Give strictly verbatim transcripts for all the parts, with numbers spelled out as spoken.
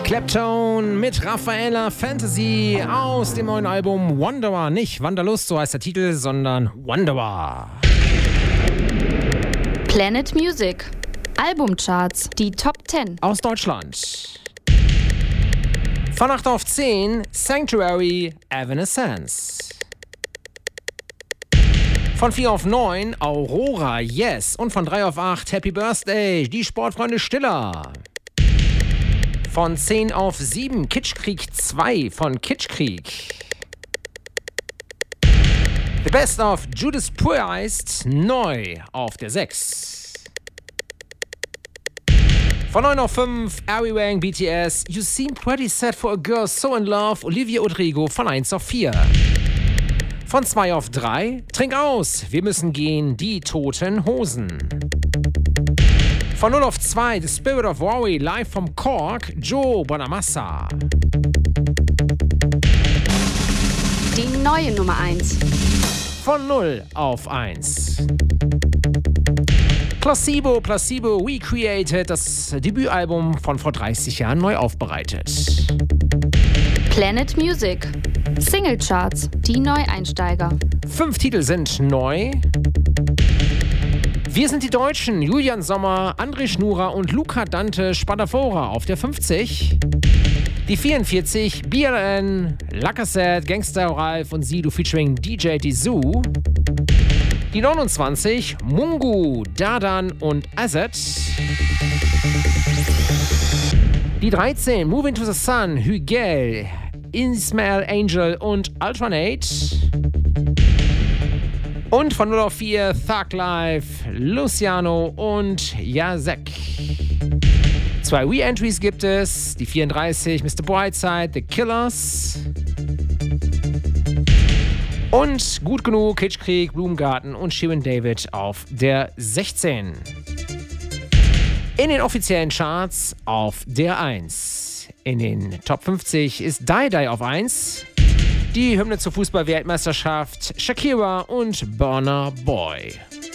Clapton mit Raffaella Fantasy aus dem neuen Album Wanderer. Nicht Wanderlust, so heißt der Titel, sondern Wanderer. Planet Music. Albumcharts, die Top zehn. Aus Deutschland. Von acht auf zehn, Sanctuary, Evanescence. Von vier auf neun, Aurora, Yes. Und von drei auf acht, Happy Birthday, die Sportfreunde Stiller. Von zehn auf sieben, Kitschkrieg zwei von Kitschkrieg. The Best of Judas Priest, neu auf der sechs. Von neun auf fünf, Ari Wang, B T S, You Seem Pretty Sad for a Girl So in Love, Olivia Rodrigo von eins auf vier. Von zwei auf drei, Trink aus, wir müssen gehen, die Toten Hosen. Von null auf zwei, The Spirit of Worry, live vom Cork, Joe Bonamassa. Die neue Nummer eins. Von null auf eins. Placebo, Placebo Recreated, das Debütalbum von vor dreißig Jahren neu aufbereitet. Planet Music. Singlecharts, die Neueinsteiger. Fünf Titel sind neu. Wir sind die Deutschen, Julian Sommer, André Schnura und Luca Dante Spadafora auf der fünfzig. Die vierundvierzig, B L N, Lacazette, Gangster Ralph und Sido featuring D J Dizoo. Die neunundzwanzig, Mungu, Dardan und Azad. Die dreizehn, Moving to the Sun, Hügel, Ismail Angel und Alternate. Und von null auf vier, Thug Life, Luciano und Jacek. Zwei Re-Entries gibt es, die vierunddreißig, Mister Brightside, The Killers. Und Gut genug, Kitschkrieg, Blumengarten und Shirin David auf der sechzehn. In den offiziellen Charts auf der eins. In den Top fünfzig ist Die Die auf eins. Die Hymne zur Fußball-Weltmeisterschaft, Shakira und Burna Boy.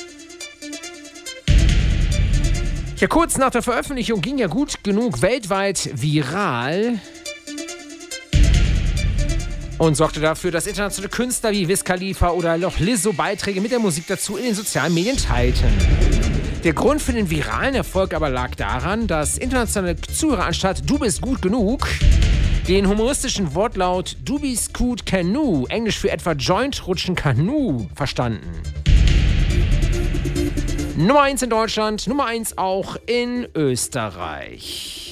Ja, kurz nach der Veröffentlichung ging ja Gut genug weltweit viral und sorgte dafür, dass internationale Künstler wie Wiz Khalifa oder Loch Lizzo Beiträge mit der Musik dazu in den sozialen Medien teilten. Der Grund für den viralen Erfolg aber lag daran, dass internationale Zuhörer anstatt Du bist gut genug den humoristischen Wortlaut Du bist gut Canoe, englisch für etwa Joint rutschen Kanu, verstanden. Nummer eins in Deutschland, Nummer eins auch in Österreich.